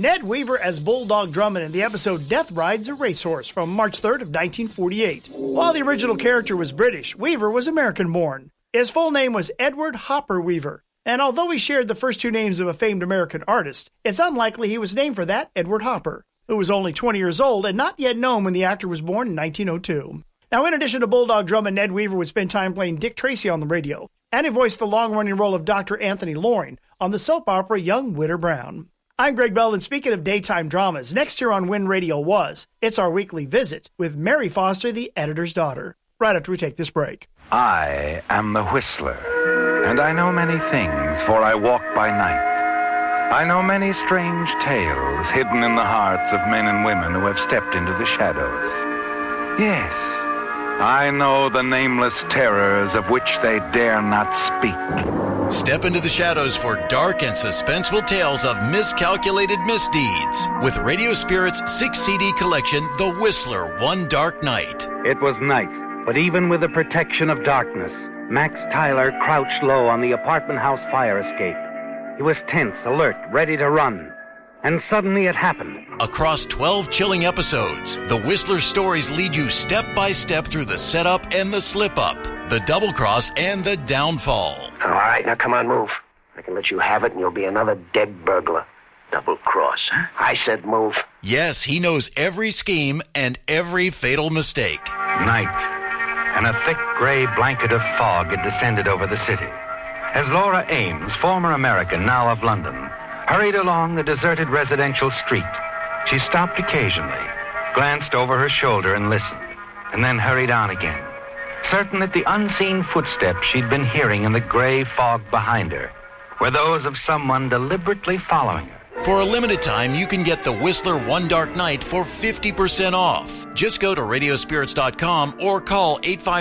Ned Weaver as Bulldog Drummond in the episode Death Rides a Racehorse from March 3rd of 1948. While the original character was British, Weaver was American-born. His full name was Edward Hopper Weaver, and although he shared the first two names of a famed American artist, it's unlikely he was named for that Edward Hopper, who was only 20 years old and not yet known when the actor was born in 1902. Now, in addition to Bulldog Drummond, Ned Weaver would spend time playing Dick Tracy on the radio, and he voiced the long-running role of Dr. Anthony Loring on the soap opera Young Widder Brown. I'm Greg Bell, and speaking of daytime dramas, next here on When Radio Was, it's our weekly visit with Mary Foster, the editor's daughter, right after we take this break. I am the Whistler, and I know many things, for I walk by night. I know many strange tales hidden in the hearts of men and women who have stepped into the shadows. Yes, I know the nameless terrors of which they dare not speak. Step into the shadows for dark and suspenseful tales of miscalculated misdeeds with Radio Spirit's 6-CD collection, The Whistler, One Dark Night. It was night, but even with the protection of darkness, Max Tyler crouched low on the apartment house fire escape. He was tense, alert, ready to run. And suddenly it happened. Across 12 chilling episodes, The Whistler stories lead you step by step through the setup and the slip-up, the double-cross and the downfall. All right, now come on, move. I can let you have it and you'll be another dead burglar. Double-cross, huh? I said move. Yes, he knows every scheme and every fatal mistake. Night, and a thick gray blanket of fog had descended over the city. As Laura Ames, former American, now of London, hurried along the deserted residential street, she stopped occasionally, glanced over her shoulder and listened, and then hurried on again, certain that the unseen footsteps she'd been hearing in the gray fog behind her were those of someone deliberately following her. For a limited time, you can get The Whistler One Dark Night for 50% off. Just go to radiospirits.com or call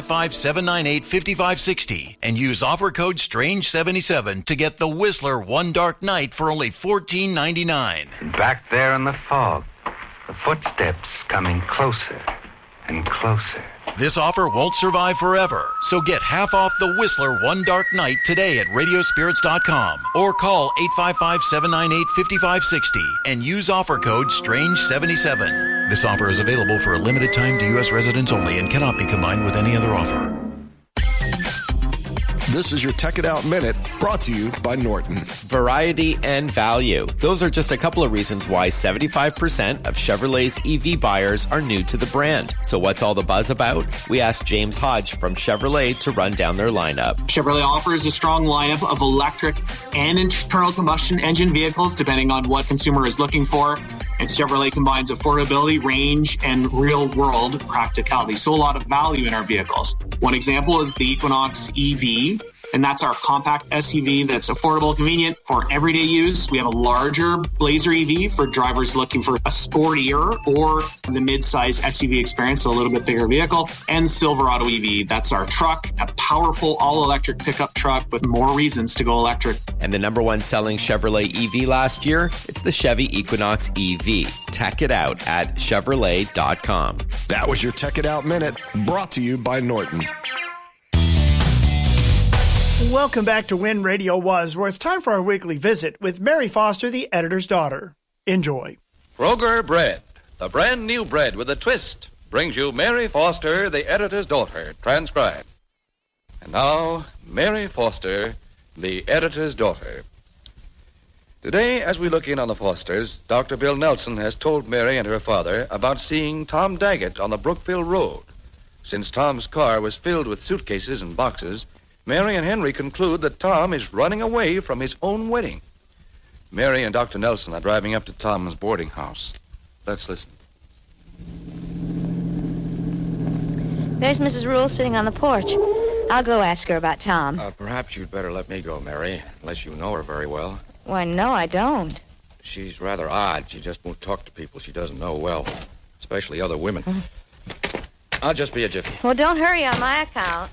855-798-5560 and use offer code STRANGE77 to get The Whistler One Dark Night for only $14.99. Back there in the fog, the footsteps coming closer and closer. This offer won't survive forever, so get half off The Whistler One Dark Night today at radiospirits.com or call 855-798-5560 and use offer code STRANGE77. This offer is available for a limited time to U.S. residents only and cannot be combined with any other offer. This is your Tech It Out Minute, brought to you by Norton. Variety and value. Those are just a couple of reasons why 75% of Chevrolet's EV buyers are new to the brand. So what's all the buzz about? We asked James Hodge from Chevrolet to run down their lineup. Chevrolet offers a strong lineup of electric and internal combustion engine vehicles, depending on what consumer is looking for. And Chevrolet combines affordability, range, and real-world practicality. So a lot of value in our vehicles. One example is the Equinox EV, and that's our compact SUV that's affordable, convenient for everyday use. We have a larger Blazer EV for drivers looking for a sportier or the mid-size SUV experience, so a little bit bigger vehicle. And Silverado EV, that's our truck, a powerful all-electric pickup truck with more reasons to go electric. And the number one selling Chevrolet EV last year, it's the Chevy Equinox EV. Tech it out at Chevrolet.com. That was your Tech It Out Minute, brought to you by Norton. Welcome back to When Radio Was, where it's time for our weekly visit with Mary Foster, the editor's daughter. Enjoy. Kroger Bread, the brand new bread with a twist, brings you Mary Foster, the editor's daughter, transcribed. And now, Mary Foster, the editor's daughter. Today, as we look in on the Fosters, Dr. Bill Nelson has told Mary and her father about seeing Tom Daggett on the Brookville Road. Since Tom's car was filled with suitcases and boxes, Mary and Henry conclude that Tom is running away from his own wedding. Mary and Dr. Nelson are driving up to Tom's boarding house. Let's listen. There's Mrs. Rule sitting on the porch. I'll go ask her about Tom. Perhaps you'd better let me go, Mary, unless you know her very well. Why, no, I don't. She's rather odd. She just won't talk to people she doesn't know well, especially other women. I'll just be a jiffy. Well, don't hurry on my account.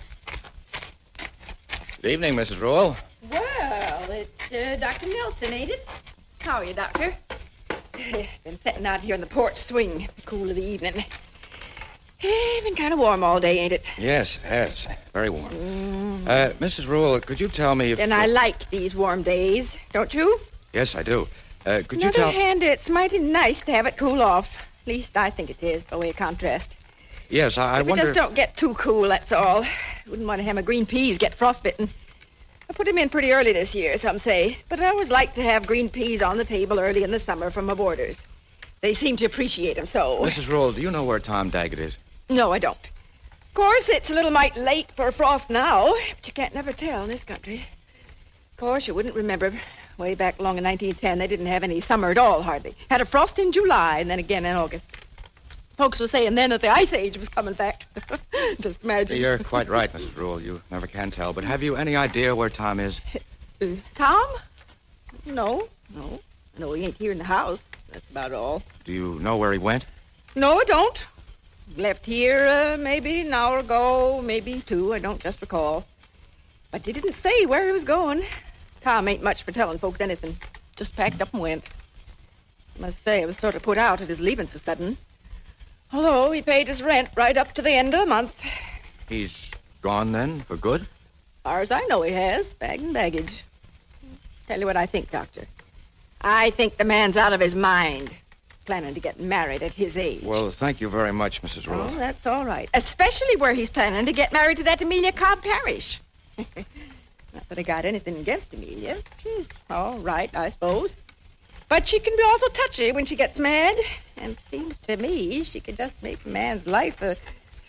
Good evening, Mrs. Rule. Well, it's Dr. Nelson, ain't it? How are you, Doctor? Been sitting out here in the porch swing, the cool of the evening. Been kind of warm all day, ain't it? Yes, it has. Very warm. Mrs. Rule, could you tell me if... And I like these warm days, don't you? Yes, I do. Could On you the tell... other hand, it's mighty nice to have it cool off. At least I think it is, by way of contrast. Yes, I If wonder... we just don't get too cool, that's all. Wouldn't want to have my green peas get frostbitten. I put them in pretty early this year, some say. But I always like to have green peas on the table early in the summer from my boarders. They seem to appreciate them so. Mrs. Rule, do you know where Tom Daggett is? No, I don't. Of course, it's a little mite late for frost now, but you can't never tell in this country. Of course, you wouldn't remember. Way back along in 1910, they didn't have any summer at all, hardly. Had a frost in July and then again in August. Folks were saying then that the Ice Age was coming back. Just imagine. You're quite right, Mrs. Rule. You never can tell. But have you any idea where Tom is? Tom? No. I know he ain't here in the house. That's about all. Do you know where he went? No, I don't. Left here maybe an hour ago, maybe two. I don't just recall. But he didn't say where he was going. Tom ain't much for telling folks anything. Just packed up and went. I must say, I was sort of put out at his leaving so sudden. Although he paid his rent right up to the end of the month. He's gone then, for good? As far as I know, he has. Bag and baggage. Tell you what I think, Doctor. I think the man's out of his mind. Planning to get married at his age. Well, thank you very much, Mrs. Rule. Oh, that's all right. Especially where he's planning to get married to that Amelia Cobb Parrish. Not that I got anything against Amelia. She's all right, I suppose. But she can be awful touchy when she gets mad. And it seems to me she could just make a man's life a...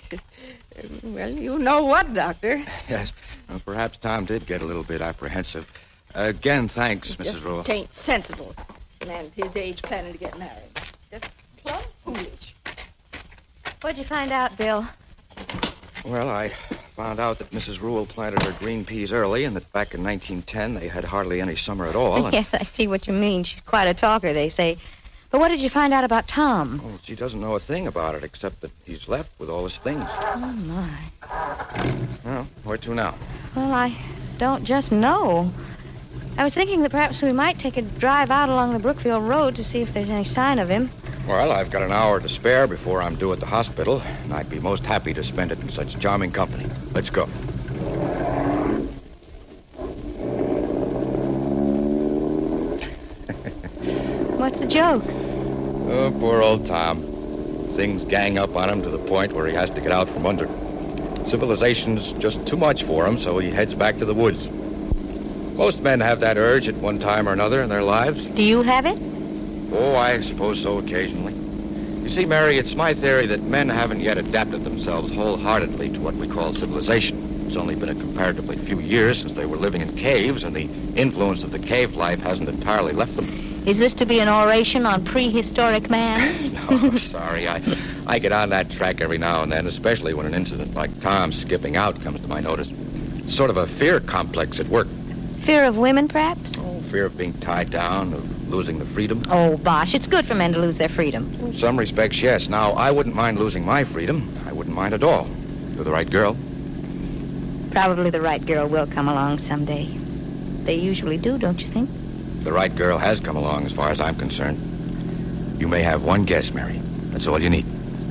Well, you know what, Doctor. Yes. Well, perhaps Tom did get a little bit apprehensive. Again, thanks, Mrs. Rule. It ain't sensible. A man his age planning to get married. Just plumb foolish. What'd you find out, Bill? Well, I found out that Mrs. Rule planted her green peas early and that back in 1910 they had hardly any summer at all. And... Yes, I see what you mean. She's quite a talker, they say. But what did you find out about Tom? Oh, she doesn't know a thing about it except that he's left with all his things. Oh, my. Well, where to now? Well, I don't just know. I was thinking that perhaps we might take a drive out along the Brookfield Road to see if there's any sign of him. Well, I've got an hour to spare before I'm due at the hospital, and I'd be most happy to spend it in such charming company. Let's go. What's the joke? Oh, poor old Tom. Things gang up on him to the point where he has to get out from under. Civilization's just too much for him, so he heads back to the woods. Most men have that urge at one time or another in their lives. Do you have it? Oh, I suppose so occasionally. You see, Mary, it's my theory that men haven't yet adapted themselves wholeheartedly to what we call civilization. It's only been a comparatively few years since they were living in caves, and the influence of the cave life hasn't entirely left them. Is this to be an oration on prehistoric man? No, sorry. I get on that track every now and then, especially when an incident like Tom's skipping out comes to my notice. It's sort of a fear complex at work. Fear of women, perhaps? Oh, fear of being tied down, of losing the freedom. Oh, bosh. It's good for men to lose their freedom. In some respects, yes. Now, I wouldn't mind losing my freedom. I wouldn't mind at all. You're the right girl. Probably the right girl will come along someday. They usually do, don't you think? The right girl has come along, as far as I'm concerned. You may have one guess, Mary. That's all you need.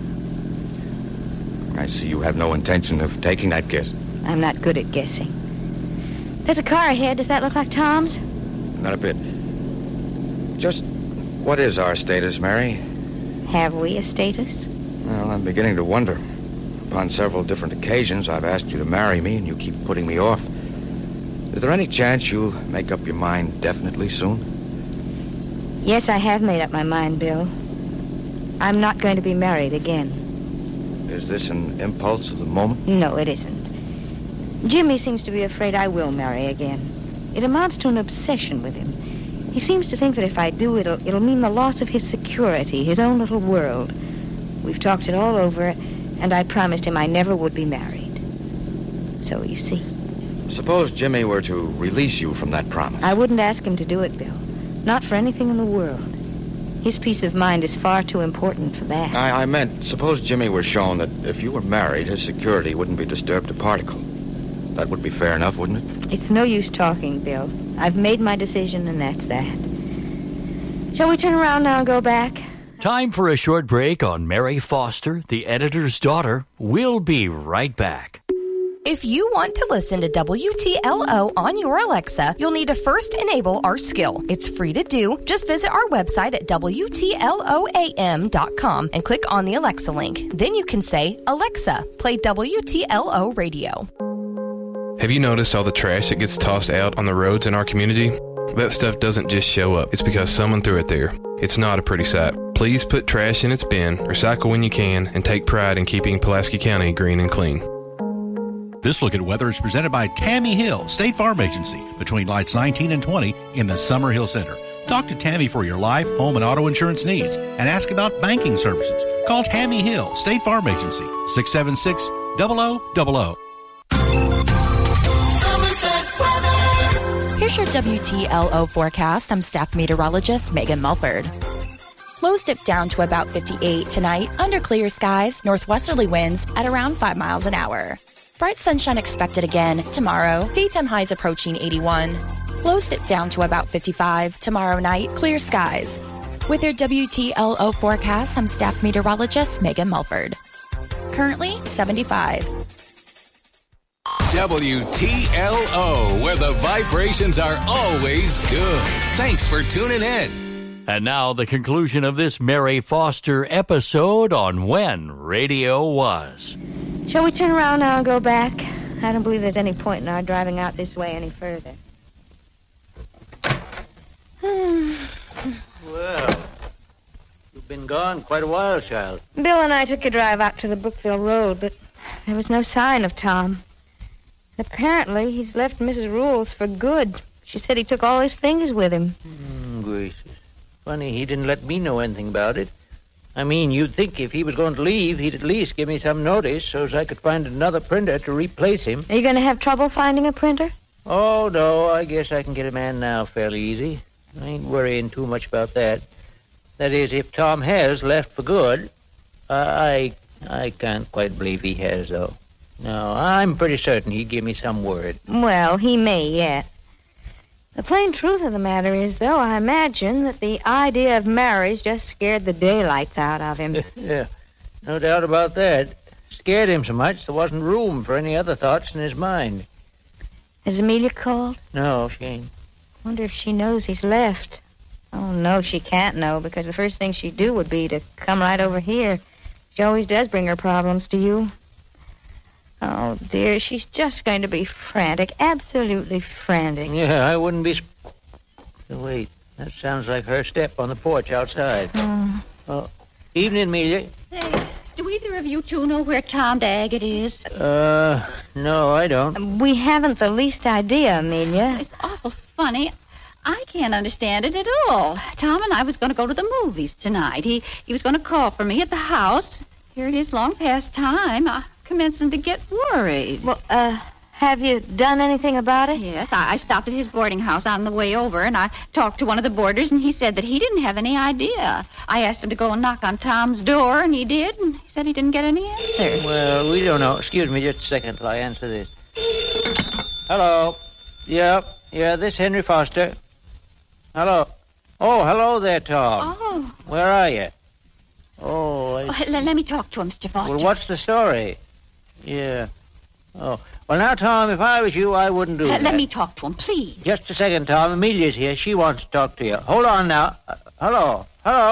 I see you have no intention of taking that guess. I'm not good at guessing. There's a car ahead. Does that look like Tom's? Not a bit. Just what is our status, Mary? Have we a status? Well, I'm beginning to wonder. Upon several different occasions, I've asked you to marry me, and you keep putting me off. Is there any chance you'll make up your mind definitely soon? Yes, I have made up my mind, Bill. I'm not going to be married again. Is this an impulse of the moment? No, it isn't. Jimmy seems to be afraid I will marry again. It amounts to an obsession with him. He seems to think that if I do, it'll mean the loss of his security, his own little world. We've talked it all over, and I promised him I never would be married. So, you see. Suppose Jimmy were to release you from that promise. I wouldn't ask him to do it, Bill. Not for anything in the world. His peace of mind is far too important for that. I meant, suppose Jimmy were shown that if you were married, his security wouldn't be disturbed a particle. That would be fair enough, wouldn't it? It's no use talking, Bill. I've made my decision, and that's that. Shall we turn around now and go back? Time for a short break on Mary Foster, the editor's daughter. We'll be right back. If you want to listen to WTLO on your Alexa, you'll need to first enable our skill. It's free to do. Just visit our website at WTLOAM.com and click on the Alexa link. Then you can say, Alexa, play WTLO radio. Have you noticed all the trash that gets tossed out on the roads in our community? That stuff doesn't just show up. It's because someone threw it there. It's not a pretty sight. Please put trash in its bin, recycle when you can, and take pride in keeping Pulaski County green and clean. This Look at Weather is presented by Tammy Hill, State Farm Agency, between lights 19 and 20 in the Summer Hill Center. Talk to Tammy for your life, home, and auto insurance needs, and ask about banking services. Call Tammy Hill, State Farm Agency, 676-0000. Here's your WTLO forecast. I'm staff meteorologist Megan Mulford. Lows dip down to about 58 tonight under clear skies, northwesterly winds at around 5 miles an hour. Bright sunshine expected again tomorrow, daytime highs approaching 81. Lows dip down to about 55 tomorrow night, clear skies. With your WTLO forecast, I'm staff meteorologist Megan Mulford. Currently 75. WTLO, where the vibrations are always good. Thanks for tuning in. And now the conclusion of this Mary Foster episode on When Radio Was. Shall we turn around now and go back? I don't believe there's any point in our driving out this way any further. Well, you've been gone quite a while, child. Bill and I took a drive out to the Brookville Road, but there was no sign of Tom. Apparently, he's left Mrs. Rules for good. She said he took all his things with him. Gracious. Funny he didn't let me know anything about it. I mean, you'd think if he was going to leave, he'd at least give me some notice so as I could find another printer to replace him. Are you going to have trouble finding a printer? Oh, no, I guess I can get a man now fairly easy. I ain't worrying too much about that. That is, if Tom has left for good. I can't quite believe he has, though. No, I'm pretty certain he'd give me some word. Well, he may yet. The plain truth of the matter is, though, I imagine that the idea of marriage just scared the daylights out of him. Yeah, no doubt about that. Scared him so much there wasn't room for any other thoughts in his mind. Has Amelia called? No, she ain't. Wonder if she knows he's left. Oh, no, she can't know, because the first thing she'd do would be to come right over here. She always does bring her problems to you. Oh, dear, she's just going to be frantic, absolutely frantic. Yeah, I wouldn't be... Wait, that sounds like her step on the porch outside. Oh, evening, Amelia. Say, do either of you two know where Tom Daggett is? No, I don't. We haven't the least idea, Amelia. It's awful funny. I can't understand it at all. Tom and I was going to go to the movies tonight. He was going to call for me at the house. Here it is long past time. I'm commencing to get worried. Well, have you done anything about it? Yes, I stopped at his boarding house on the way over, and I talked to one of the boarders, and he said that he didn't have any idea. I asked him to go and knock on Tom's door, and he did, and he said he didn't get any answer. Well, we don't know. Excuse me just a second till I answer this. Hello. Yeah, this Henry Foster. Hello. Oh, hello there, Tom. Oh. Where are you? Oh, let me talk to him, Mr. Foster. Well, what's the story? Yeah. Oh. Well, now, Tom, if I was you, I wouldn't do that. Let me talk to him, please. Just a second, Tom. Amelia's here. She wants to talk to you. Hold on now. Hello.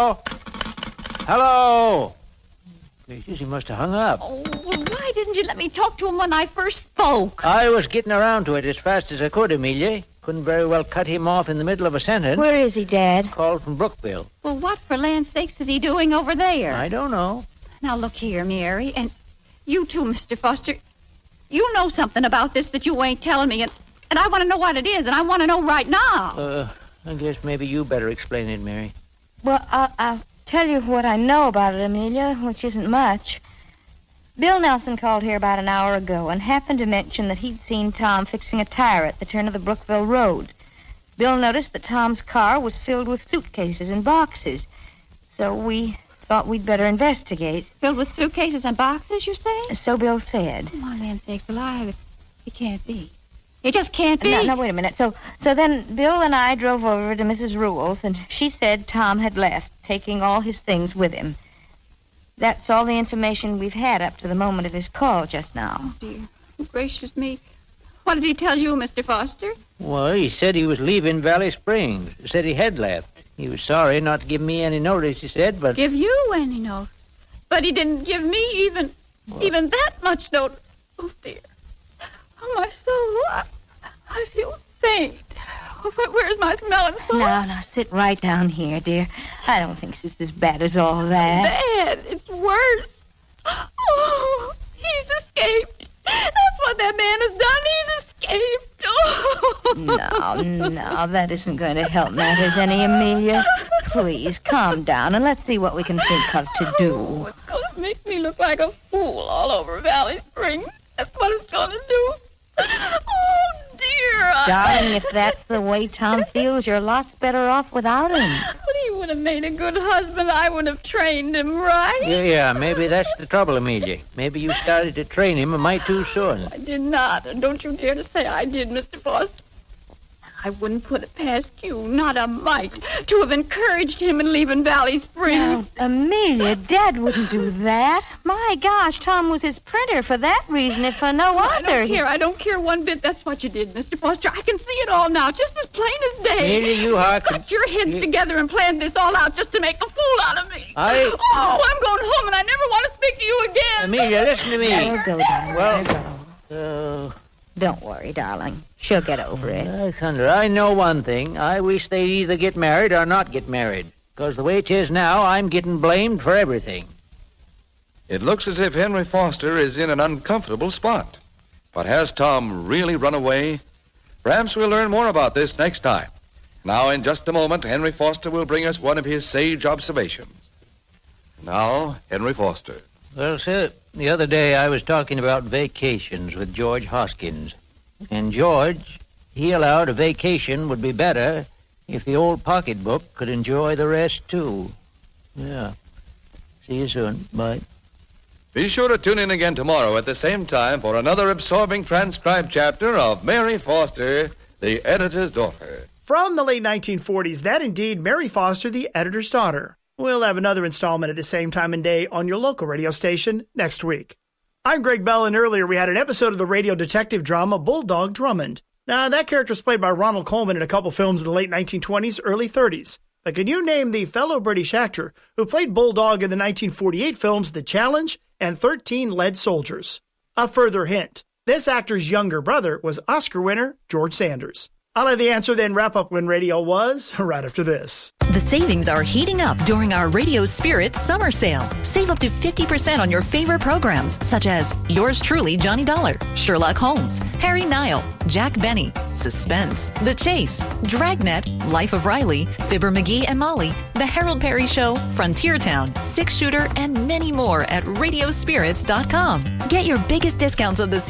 Gracious, he must have hung up. Oh, well, why didn't you let me talk to him when I first spoke? I was getting around to it as fast as I could, Amelia. Couldn't very well cut him off in the middle of a sentence. Where is he, Dad? Called from Brookville. Well, what for land's sakes is he doing over there? I don't know. Now, look here, Mary, and you too, Mr. Foster. You know something about this that you ain't telling me, and I want to know what it is, and I want to know right now. I guess maybe you better explain it, Mary. Well, I'll tell you what I know about it, Amelia, which isn't much. Bill Nelson called here about an hour ago and happened to mention that he'd seen Tom fixing a tire at the turn of the Brookville Road. Bill noticed that Tom's car was filled with suitcases and boxes, so we thought we'd better investigate. Filled with suitcases and boxes, you say? So Bill said. Oh, my land sakes alive. It can't be. It just can't be. No, wait a minute. So then Bill and I drove over to Mrs. Rules, and she said Tom had left, taking all his things with him. That's all the information we've had up to the moment of his call just now. Oh, dear. Gracious me. What did he tell you, Mr. Foster? Well, he said he was leaving Valley Springs. He said he had left. He was sorry not to give me any notice, he said, but... Give you any notice? But he didn't give me even that much notice. Oh, dear. Oh, my soul. I feel faint. Where's my smelling salts? Now, sit right down here, dear. I don't think it's as bad as all that. Bad. It's worse. Oh, he's escaped. That's what that man has done. He's escaped. Oh. No, that isn't going to help matters any, Amelia. Please, calm down and let's see what we can think of to do. It's going to make me look like a fool all over Valley Springs. That's what it's going to do. Oh, dear. Darling, if that's the way Tom feels, you're lots better off without him. But he would have made a good husband. I would have trained him right. Yeah, maybe that's the trouble, Amelia. Maybe you started to train him a mite too soon. I did not, and don't you dare to say I did, Mr. Foster. I wouldn't put it past you, not a mite, to have encouraged him in leaving Valley Springs. Now, Amelia, Dad wouldn't do that. My gosh, Tom was his printer for that reason, if for no other. I don't care one bit. That's what you did, Mr. Foster. I can see it all now, just as plain as day. Amelia, you hearken. Put your heads together and planned this all out just to make a fool out of me. I'm going home, and I never want to speak to you again. Amelia, listen to me. There go, darling. Well, don't worry, darling. She'll get over it. Thunder, I know one thing. I wish they'd either get married or not get married. Because the way it is now, I'm getting blamed for everything. It looks as if Henry Foster is in an uncomfortable spot. But has Tom really run away? Perhaps we'll learn more about this next time. Now, in just a moment, Henry Foster will bring us one of his sage observations. Now, Henry Foster. Well, sir, the other day I was talking about vacations with George Hoskins. And George, he allowed a vacation would be better if the old pocketbook could enjoy the rest, too. Yeah. See you soon. Bye. Be sure to tune in again tomorrow at the same time for another absorbing transcribed chapter of Mary Foster, the Editor's Daughter. From the late 1940s, that indeed Mary Foster, the Editor's Daughter. We'll have another installment at the same time and day on your local radio station next week. I'm Greg Bell, and earlier we had an episode of the radio detective drama Bulldog Drummond. Now, that character was played by Ronald Colman in a couple films in the late 1920s, early 30s. But can you name the fellow British actor who played Bulldog in the 1948 films The Challenge and 13 Lead Soldiers? A further hint, this actor's younger brother was Oscar winner George Sanders. I'll have the answer then wrap up When Radio Was right after this. The savings are heating up during our Radio Spirit summer sale. Save up to 50% on your favorite programs, such as Yours Truly, Johnny Dollar, Sherlock Holmes, Harry Nile, Jack Benny, Suspense, The Chase, Dragnet, Life of Riley, Fibber McGee and Molly, The Harold Perry Show, Frontier Town, Six Shooter, and many more at radiospirits.com. Get your biggest discounts of the